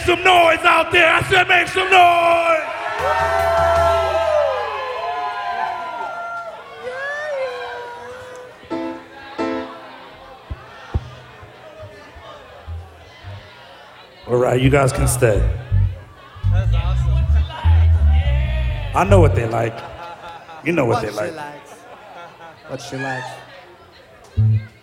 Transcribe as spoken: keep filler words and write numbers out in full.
some noise out there. I said make some noise. All right, you guys can stay. That's awesome. I know what they like. You know what, what they like. Likes. What she likes.